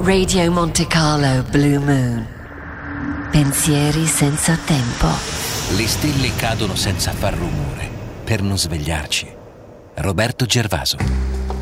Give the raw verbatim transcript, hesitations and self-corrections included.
Radio Monte Carlo Blue Moon. Pensieri senza tempo. Le stelle cadono senza far rumore, per non svegliarci. Roberto Gervaso.